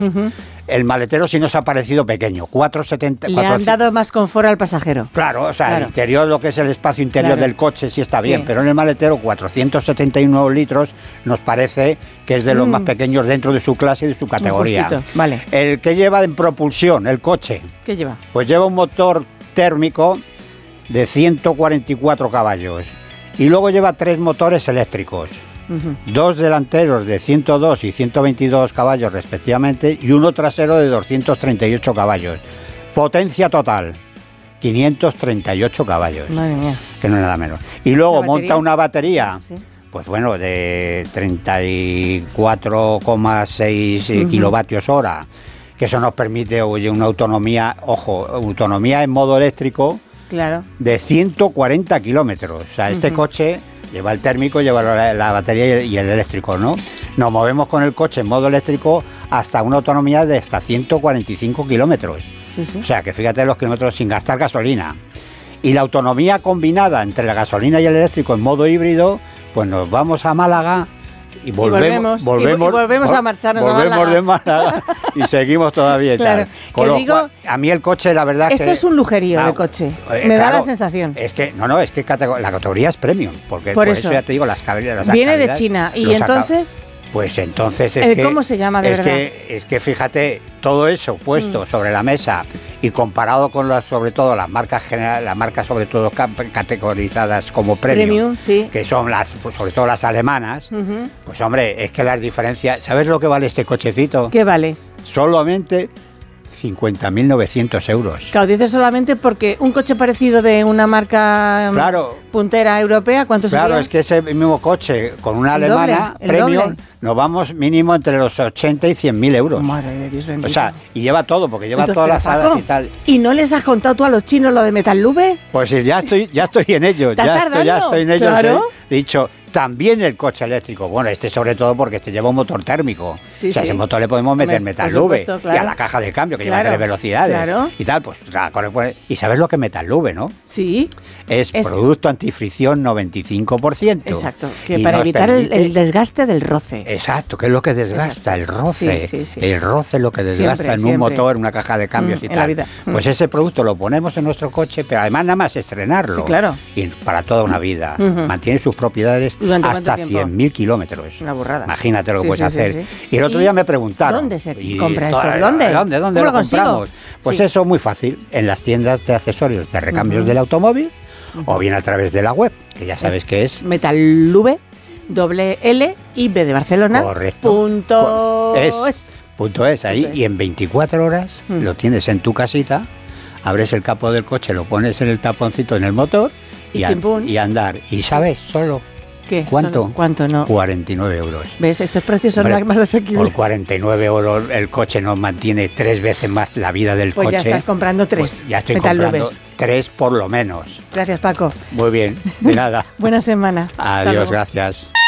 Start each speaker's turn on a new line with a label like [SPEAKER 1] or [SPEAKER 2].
[SPEAKER 1] El maletero sí nos ha parecido pequeño, 4,70.
[SPEAKER 2] Le han dado más confort al pasajero.
[SPEAKER 1] Claro, o sea, el interior, lo que es el espacio interior del coche sí está bien, pero en el maletero 479 litros nos parece que es de los más pequeños dentro de su clase y de su categoría.
[SPEAKER 2] Vale.
[SPEAKER 1] El que lleva en propulsión, el coche.
[SPEAKER 2] ¿Qué lleva?
[SPEAKER 1] Pues lleva un motor térmico de 144 caballos y luego lleva 3 motores eléctricos. 2 delanteros de 102 y 122 caballos respectivamente y uno trasero de 238 caballos. Potencia total, 538 caballos.
[SPEAKER 2] Madre mía.
[SPEAKER 1] Que no es nada menos. Y luego monta una batería, pues bueno, de 34,6 kilovatios hora, que eso nos permite, oye, una autonomía, ojo, autonomía en modo eléctrico de 140 kilómetros. O sea, este coche... Lleva el térmico, lleva la batería y el eléctrico, ¿no? Nos movemos con el coche en modo eléctrico hasta una autonomía de hasta 145 kilómetros. O sea, que fíjate los kilómetros sin gastar gasolina. Y la autonomía combinada entre la gasolina y el eléctrico en modo híbrido, pues nos vamos a Málaga y volvemos
[SPEAKER 2] a marcharnos a Málaga.
[SPEAKER 1] Volvemos de Málaga y seguimos todavía y tal. A mí el coche, la verdad
[SPEAKER 2] esto es un lujerío de coche. Me da la sensación.
[SPEAKER 1] Es que, la categoría es premium, porque por eso ya te digo, las calidades.
[SPEAKER 2] Viene de China, y entonces...
[SPEAKER 1] Pues entonces es que...
[SPEAKER 2] ¿Cómo se llama de verdad?
[SPEAKER 1] Es que fíjate, todo eso puesto sobre la mesa y comparado con sobre todo las marcas generales, las marcas sobre todo categorizadas como premium, que son pues sobre todo las alemanas, pues hombre, es que las diferencias... ¿Sabes lo que vale este cochecito?
[SPEAKER 2] ¿Qué vale?
[SPEAKER 1] Solamente 50.900 euros.
[SPEAKER 2] Claro, dices solamente porque un coche parecido de una marca puntera europea, ¿cuánto sería?
[SPEAKER 1] Claro, es que ese mismo coche con una alemana premium nos vamos mínimo entre los 80 y 100.000 euros.
[SPEAKER 2] Madre de Dios bendito.
[SPEAKER 1] O sea, y lleva todo, porque lleva todas las hadas y tal.
[SPEAKER 2] ¿Y no les has contado tú a los chinos lo de Metallube?
[SPEAKER 1] Pues ya estoy en ello. Ya estoy en ello.
[SPEAKER 2] Claro.
[SPEAKER 1] He dicho, también el coche eléctrico. Bueno, sobre todo porque lleva un motor térmico. Ese motor le podemos meter Metallube y a la caja de cambio, que lleva 3 velocidades y tal. Pues, y sabes lo que es Metallube, ¿no?
[SPEAKER 2] Sí.
[SPEAKER 1] Es producto antifricción 95%.
[SPEAKER 2] Exacto, que para evitar el desgaste del roce.
[SPEAKER 1] Exacto, que es lo que desgasta, el roce. El roce es lo que desgasta en un motor, en una caja de cambios y tal. La vida. Pues ese producto lo ponemos en nuestro coche, pero además nada más estrenarlo.
[SPEAKER 2] Sí, claro.
[SPEAKER 1] Y para toda una vida. Mantiene sus propiedades hasta 100.000 kilómetros.
[SPEAKER 2] Una burrada.
[SPEAKER 1] Imagínate lo que puedes hacer. Y el otro día me preguntaron.
[SPEAKER 2] ¿Dónde se compra esto? ¿Dónde
[SPEAKER 1] lo compramos? Pues eso, muy fácil. En las tiendas de accesorios de recambios del automóvil o bien a través de la web, que ya sabes que es
[SPEAKER 2] Metallube, L y B de Barcelona.
[SPEAKER 1] Correcto. .es ahí. Y en 24 horas lo tienes en tu casita, abres el capó del coche, lo pones en el taponcito en el motor y andar. Y sabes solo...
[SPEAKER 2] ¿Qué?
[SPEAKER 1] ¿Cuánto?
[SPEAKER 2] ¿Cuánto no?
[SPEAKER 1] 49 euros.
[SPEAKER 2] ¿Ves? Estos precios son más asequibles.
[SPEAKER 1] Por 49 euros el coche nos mantiene 3 veces más la vida del coche.
[SPEAKER 2] Pues ya estás comprando 3.
[SPEAKER 1] Pues ya estoy comprando 3 por lo menos.
[SPEAKER 2] Gracias, Paco.
[SPEAKER 1] Muy bien, de nada.
[SPEAKER 2] Buena semana.
[SPEAKER 1] Adiós, gracias.